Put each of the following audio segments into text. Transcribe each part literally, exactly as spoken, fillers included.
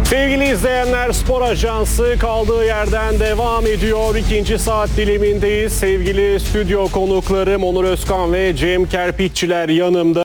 Sevgili izleyenler, Spor Ajansı kaldığı yerden devam ediyor. İkinci saat dilimindeyiz. Sevgili stüdyo konuklarım Onur Özkan ve Cem Kerpiççiler yanımda.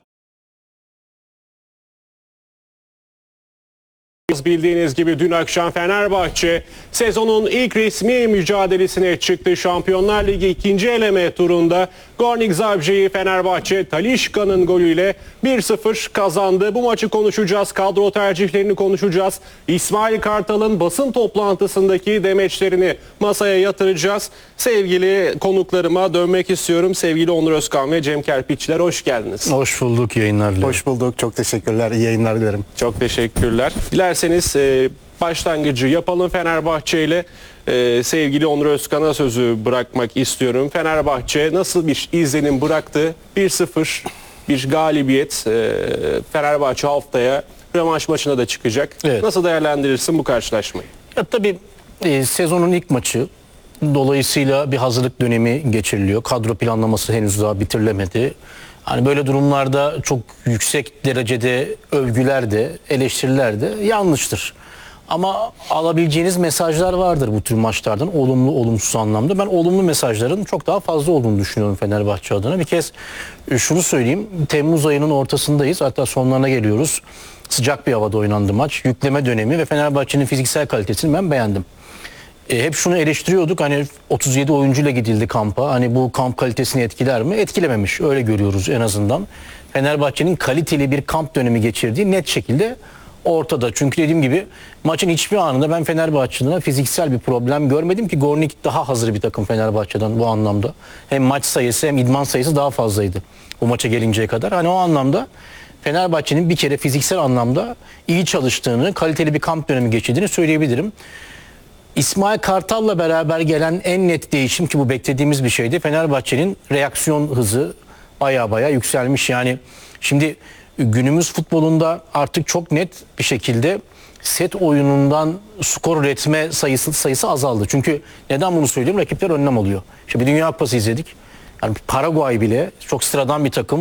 Bildiğiniz gibi dün akşam Fenerbahçe sezonun ilk resmi mücadelesine çıktı. Şampiyonlar Ligi ikinci eleme turunda Gornik Zabrze'yi Fenerbahçe Talisca'nın golüyle bir sıfır kazandı. Bu maçı konuşacağız. Kadro tercihlerini konuşacağız. İsmail Kartal'ın basın toplantısındaki demeçlerini masaya yatıracağız. Sevgili konuklarıma dönmek istiyorum. Sevgili Onur Özkan ve Cem Kerpiççiler, hoş geldiniz. Hoş bulduk, yayınlar dilerim. Hoş bulduk. Çok teşekkürler. İyi yayınlar dilerim. Çok teşekkürler. Dilerseniz e, başlangıcı yapalım Fenerbahçe ile. E, sevgili Onur Özkan'a sözü bırakmak istiyorum. Fenerbahçe nasıl bir izlenim bıraktı? bir sıfır bir galibiyet. E, Fenerbahçe haftaya rövanş maçına da çıkacak. Evet. Nasıl değerlendirirsin bu karşılaşmayı? Ya tabii e, sezonun ilk maçı. Dolayısıyla bir hazırlık dönemi geçiriliyor. Kadro planlaması henüz daha bitirilemedi. Hani böyle durumlarda çok yüksek derecede övgüler de eleştiriler de yanlıştır. Ama alabileceğiniz mesajlar vardır bu tür maçlardan, olumlu olumsuz anlamda. Ben olumlu mesajların çok daha fazla olduğunu düşünüyorum Fenerbahçe adına. Bir kez şunu söyleyeyim, Temmuz ayının ortasındayız, hatta sonlarına geliyoruz. Sıcak bir havada oynandı maç, yükleme dönemi ve Fenerbahçe'nin fiziksel kalitesini ben beğendim. E, hep şunu eleştiriyorduk, hani otuz yedi oyuncuyla gidildi kampa, hani bu kamp kalitesini etkiler mi? Etkilememiş, öyle görüyoruz en azından. Fenerbahçe'nin kaliteli bir kamp dönemi geçirdiği net şekilde ortada. Çünkü dediğim gibi maçın hiçbir anında ben Fenerbahçe'den fiziksel bir problem görmedim ki Gornik daha hazır bir takım Fenerbahçe'den bu anlamda. Hem maç sayısı hem idman sayısı daha fazlaydı bu maça gelinceye kadar. Hani o anlamda Fenerbahçe'nin bir kere fiziksel anlamda iyi çalıştığını, kaliteli bir kamp dönemi geçirdiğini söyleyebilirim. İsmail Kartal'la beraber gelen en net değişim, ki bu beklediğimiz bir şeydi, Fenerbahçe'nin reaksiyon hızı baya baya yükselmiş. Yani şimdi günümüz futbolunda artık çok net bir şekilde set oyunundan skor üretme sayısı sayısı azaldı. Çünkü neden bunu söylüyorum? Rakipler önlem alıyor. İşte bir Dünya Kupası izledik. Yani Paraguay bile çok sıradan bir takım.